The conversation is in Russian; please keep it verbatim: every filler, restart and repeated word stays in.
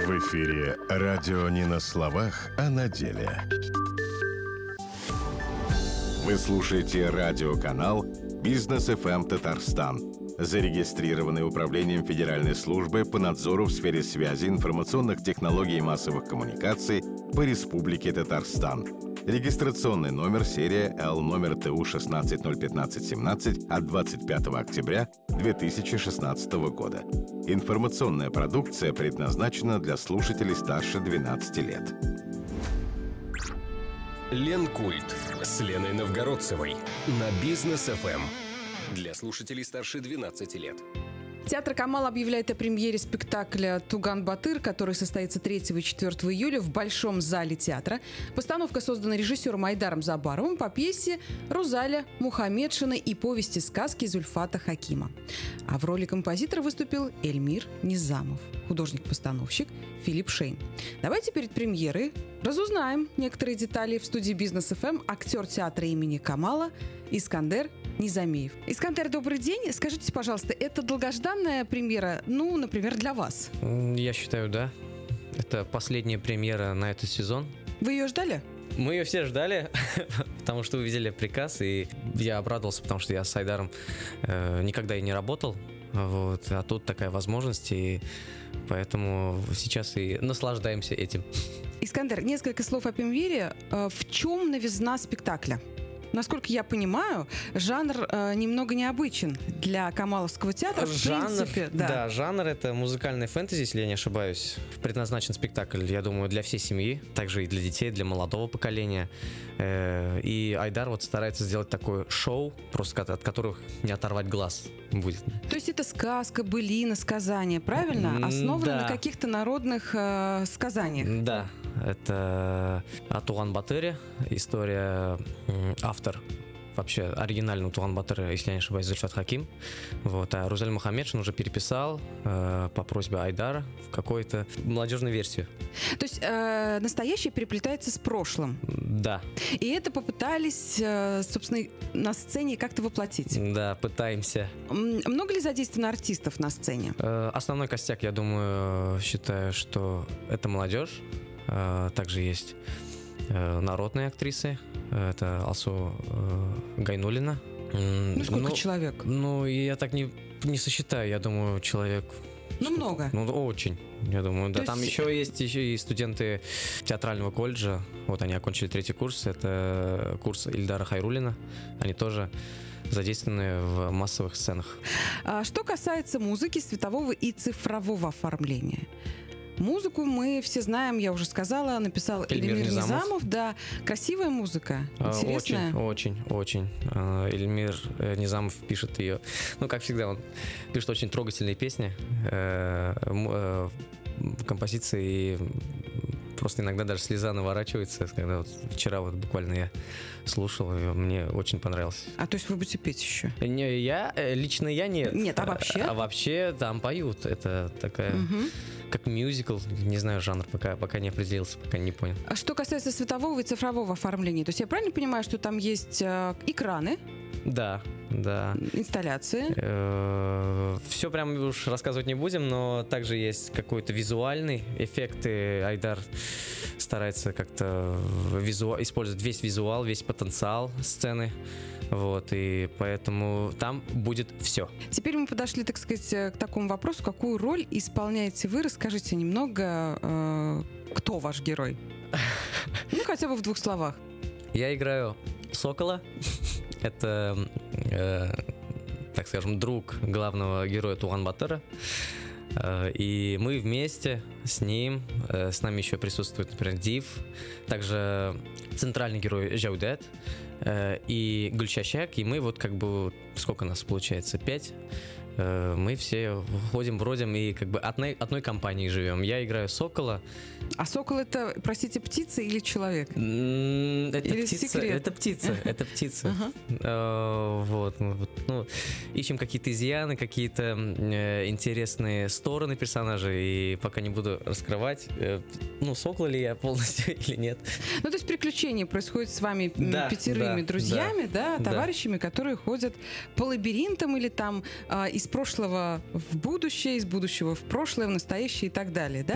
В эфире радио не на словах, а на деле. Вы слушаете радиоканал «Бизнес эф эм Татарстан», зарегистрированный Управлением Федеральной службы по надзору в сфере связи, информационных технологий и массовых коммуникаций по Республике Татарстан. Регистрационный номер серия Л номер Т У шестнадцать ноль пятнадцать семнадцать от двадцать пятого октября две тысячи шестнадцатого года. Информационная продукция предназначена для слушателей старше двенадцати лет. Ленкульт с Леной Новгородцевой на Бизнес эф эм для слушателей старше двенадцати лет. Театр «Камал» объявляет о премьере спектакля «Туган Батыр», который состоится третьего и четвёртого июля в Большом зале театра. Постановка создана режиссером Айдаром Забаровым по пьесе «Рузаля Мухамедшина» и повести сказки Зульфата Хакима. А в роли композитора выступил Эльмир Низамов, художник-постановщик Филипп Шейн. Давайте перед премьерой разузнаем некоторые детали. В студии «Бизнес эф эм» актер театра имени Камала Искандер Низамиев. Искандер, добрый день. Скажите, пожалуйста, это долгожданная премьера, ну, например, для вас? Я считаю, да. Это последняя премьера на этот сезон. Вы ее ждали? Мы ее все ждали, потому что увидели приказ, и я обрадовался, потому что я с Айдаром э, никогда и не работал. Вот, а тут такая возможность, и поэтому сейчас и наслаждаемся этим. Искандер, несколько слов о премьере. В чем новизна спектакля? Насколько я понимаю, жанр э, немного необычен для камаловского театра. В жанр, принципе, да. да, жанр это музыкальная фэнтези, если я не ошибаюсь. Предназначен спектакль, я думаю, для всей семьи, также и для детей, для молодого поколения. Э, и Айдар вот старается сделать такое шоу, просто от которых не оторвать глаз будет. То есть это сказка, былина, сказание, правильно? Основано да. на каких-то народных э, сказаниях. Да, это о Туган Батыре, история, автор вообще оригинального Туган Батыра, если я не ошибаюсь, Зульфат Хаким. Вот, а Рузаль Мухамедшин уже переписал э, по просьбе Айдара в какую-то молодежную версию. То есть э, настоящее переплетается с прошлым. Да. И это попытались, э, собственно, на сцене как-то воплотить. Да, пытаемся. М- Много ли задействовано артистов на сцене? Э, основной костяк, я думаю, считаю, что это молодежь. Э, также есть э, народные актрисы. Это Алсу э, Гайнуллина. Ну, сколько ну, человек? Ну, я так не, не сосчитаю. Я думаю, человек... Ну, много. Ну, очень. Я думаю, да. То Там есть... еще есть еще и студенты театрального колледжа. Вот они окончили третий курс. Это курс Ильдара Хайруллина. Они тоже задействованы в массовых сценах. А что касается музыки, светового и цифрового оформления. Музыку мы все знаем, я уже сказала, написал Эльмир Эльмир Низамов. Низамов. Да, красивая музыка, интересная. Очень, очень, очень. Эльмир Низамов пишет ее, ну, как всегда, он пишет очень трогательные песни, композиции, и просто иногда даже слеза наворачивается, когда вот вчера вот буквально я слушал ее, мне очень понравилось. А то есть вы будете петь еще? Не, я, лично я нет. Нет, а вообще? А, а вообще там поют, это такая... Угу. Как мюзикл, не знаю, жанр, пока, пока не определился, пока не понял. А что касается светового и цифрового оформления, то есть я правильно понимаю, что там есть э, экраны? Да, да. Инсталляции? Э-э- все прям уж рассказывать не будем, но также есть какой-то визуальный эффект, и Айдар старается как-то визу... использовать весь визуал, весь потенциал сцены. Вот, и поэтому там будет все. Теперь мы подошли, так сказать, к такому вопросу, какую роль исполняете вы? Расскажите немного, э, кто ваш герой? Ну, хотя бы в двух словах. Я играю Сокола. Это, э, так скажем, друг главного героя Туган Батыра. И мы вместе с ним, с нами еще присутствует, например, Див, также центральный герой Жаудет и Гульчащак, и мы вот как бы, сколько нас получается, пять, мы все ходим, бродим и как бы одной, одной компанией живем. Я играю Сокола. А Сокол это, простите, птица или человек? Это или птица, секрет? это птица, это птица. Uh-huh. Вот, ну, ищем какие-то изъяны, какие-то интересные стороны персонажей, и пока не буду раскрывать, ну, Сокол ли я полностью или нет. Ну, то есть приключения происходят с вами да, пятерыми да, друзьями, да, да, товарищами, которые ходят по лабиринтам или там из прошлого в будущее, из будущего в прошлое, в настоящее и так далее, да?